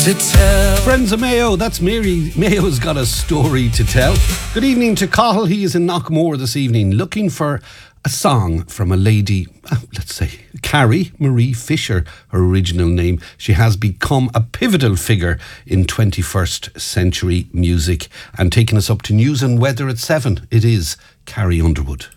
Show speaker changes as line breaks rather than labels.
to tell.
Friends of Mayo, that's Mary. Mayo's got a story to tell. Good evening to Cahill. He is in Knockmore this evening looking for a song from a lady, let's say Carrie Marie Fisher, her original name. She has become a pivotal figure in 21st century music. And taking us up to news and weather at 7, it is Carrie Underwood.